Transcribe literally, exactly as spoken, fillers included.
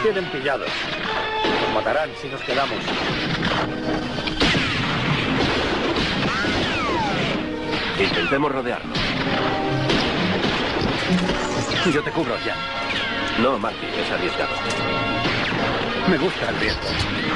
tienen pillados. Nos matarán si nos quedamos. Intentemos rodearlo. Yo te cubro, ya. No, Marty, es arriesgado. Me gusta el riesgo.